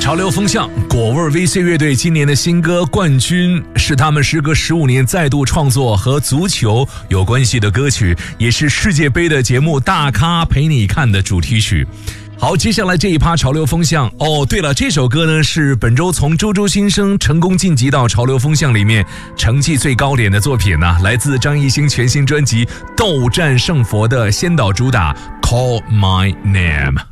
潮流风向，果味 VC 乐队今年的新歌《冠军》是他们时隔15年再度创作和足球有关系的歌曲，也是世界杯的节目《大咖陪你看》的主题曲。好，接下来这一趴潮流风向哦。对了，这首歌呢是本周从周周新生成功晋级到潮流风向里面成绩最高点的作品呢，来自张艺兴全新专辑《斗战胜佛》的先导主打《Call My Name》。